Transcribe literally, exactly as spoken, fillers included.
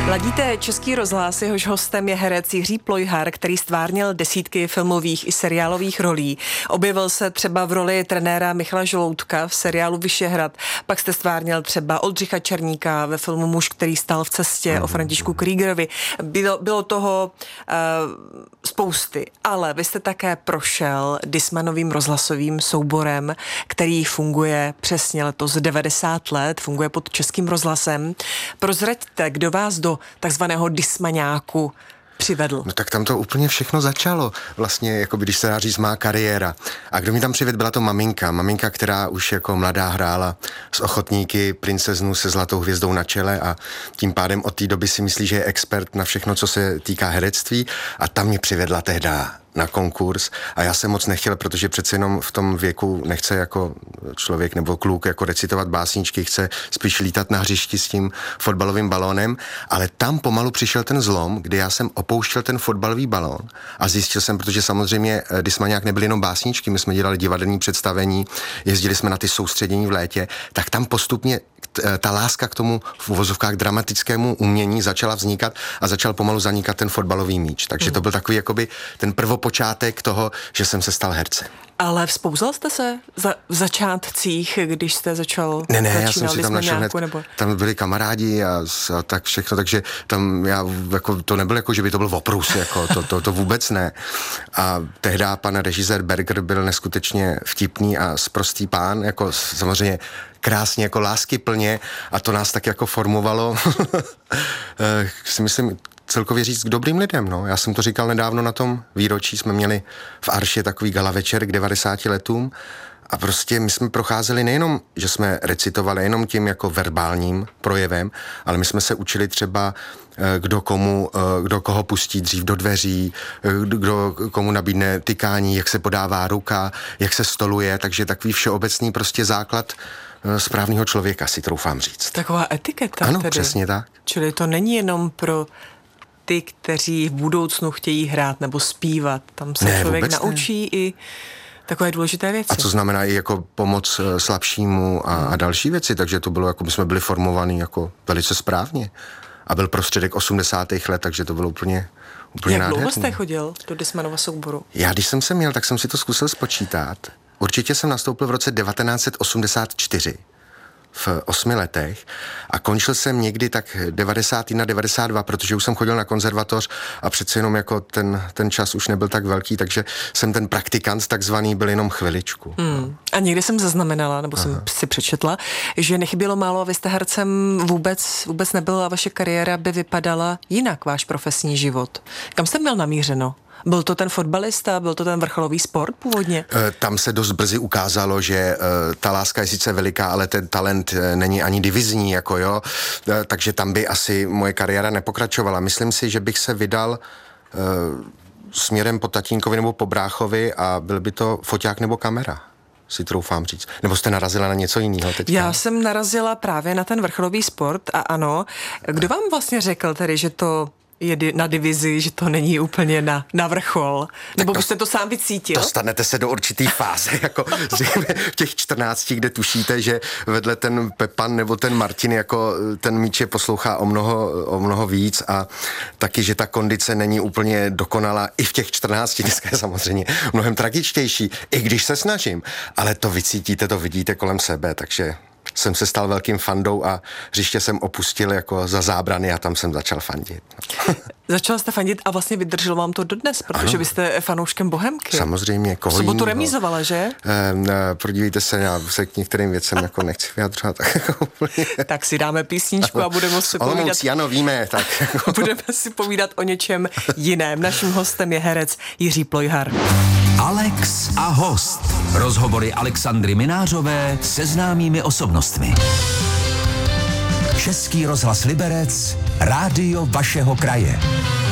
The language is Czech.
Ladíte Český rozhlas, jehož hostem je herec Jiří Plojhar, který stvárnil desítky filmových i seriálových rolí. Objevil se třeba v roli trenéra Michala Žaloutka v seriálu Vyšehrad, pak jste stvárnil třeba Oldřicha Černíka ve filmu Muž, který stál v cestě o Františku Kriegerovi. Bylo, bylo toho uh, spousty, ale vy jste také prošel Dismanovým rozhlasovým souborem, který funguje přesně letos devadesát let, funguje pod Českým rozhlasem. Prozraďte, kdo vás do takzvaného dismaňáku přivedl. No tak tam to úplně všechno začalo. Vlastně, jako když se dá říct, má kariéra. A kdo mi tam přivedl, byla to maminka. Maminka, která už jako mladá hrála s ochotníky princeznu se zlatou hvězdou na čele a tím pádem od té doby si myslí, že je expert na všechno, co se týká herectví. A tam mě přivedla tehda na konkurs a já jsem moc nechtěl, protože přece jenom v tom věku nechce jako člověk nebo kluk jako recitovat básničky, chce spíš lítat na hřišti s tím fotbalovým balónem, ale tam pomalu přišel ten zlom, kdy já jsem opouštěl ten fotbalový balón a zjistil jsem, protože samozřejmě Dismaňák nebyly jenom básničky, my jsme dělali divadelní představení, jezdili jsme na ty soustředění v létě, tak tam postupně ta láska k tomu v uvozovkách dramatickému umění začala vznikat a začal pomalu zanikat ten fotbalový míč. Takže to byl takový jakoby ten prvopočátek toho, že jsem se stal hercem. Ale vzpouzal jste se za, v začátcích, když jste začal Ne, ne, já jsem si tam našel hned, nebo... tam byli kamarádi a, a tak všechno, takže tam já, jako, to nebylo jako, že by to byl oprus, jako, to, to, to vůbec ne. A tehdy pan režisér Berger byl neskutečně vtipný a sprostý pán, jako samozřejmě krásně, jako láskyplně a to nás tak jako formovalo, si myslím, celkově říct k dobrým lidem, no. Já jsem to říkal nedávno na tom výročí, jsme měli v Arše takový gala večer k devadesáti letům a prostě my jsme procházeli nejenom, že jsme recitovali jenom tím jako verbálním projevem, ale my jsme se učili třeba kdo komu, kdo koho pustí dřív do dveří, kdo komu nabídne tykání, jak se podává ruka, jak se stoluje, takže takový všeobecný prostě základ správného člověka, si troufám říct. Taková etiketa. Ano, tedy. Přesně tak. Čili to není jenom pro ty, kteří v budoucnu chtějí hrát nebo zpívat. Tam se ne, člověk naučí ne. i takové důležité věci. A co znamená i jako pomoc slabšímu a, a další věci, takže to bylo jako, my jsme byli formovaní jako velice správně. A byl prostředek osmdesátých let, takže to bylo úplně, úplně Jak nádherný. dlouho jste chodil do Dismanova souboru? Já, když jsem se měl, tak jsem si to zkusil spočítat. Určitě jsem nastoupil v roce devatenáct set osmdesát čtyři. V osmi letech a končil jsem někdy tak devadesát na devadesát dva, protože už jsem chodil na konzervatoř a přece jenom jako ten, ten čas už nebyl tak velký, takže jsem ten praktikant takzvaný byl jenom chviličku. Hmm. A někdy jsem zaznamenala, nebo Aha. jsem si přečetla, že nechybělo málo a vy jste hercem vůbec, vůbec nebyl a vaše kariéra by vypadala jinak, váš profesní život. Kam jste měl namířeno? Byl to ten fotbalista, byl to ten vrcholový sport původně? Tam se dost brzy ukázalo, že ta láska je sice veliká, ale ten talent není ani divizní, jako jo, takže tam by asi moje kariéra nepokračovala. Myslím si, že bych se vydal směrem po tatínkovi nebo po bráchovi a byl by to foťák nebo kamera, si troufám říct. Nebo jste narazila na něco jiného teďka? Já jsem narazila právě na ten vrcholový sport a ano. Kdo vám vlastně řekl tedy, že to je na divizi, že to není úplně na, na vrchol? Nebo to, byste to sám vycítil? Dostanete se do určitý fáze, jako v těch čtrnácti, kde tušíte, že vedle ten Pepan nebo ten Martin jako ten míč je poslouchá o mnoho, o mnoho víc a taky, že ta kondice není úplně dokonalá i v těch čtrnácti, dneska je samozřejmě mnohem tragičtější, i když se snažím, ale to vycítíte, to vidíte kolem sebe, takže jsem se stal velkým fandou a hřiště jsem opustil jako za zábrany a tam jsem začal fandit. Začal jste fandit a vlastně vydrželo vám to dodnes, protože ano. Vy jste fanouškem Bohemky. Samozřejmě, koho V sobotu jinýho. Remízovala, že? E, podívejte se, já se k některým věcem jako nechci vyjadřovat. Tak si dáme písničku a budeme si povídat. Olomouc, ano, víme, tak. Budeme si povídat o něčem jiném. Naším hostem je herec Jiří Plojhar. Alex a host. Rozhovory Alexandry Minářové se známými osobnostmi. Český rozhlas Liberec, rádio vašeho kraje.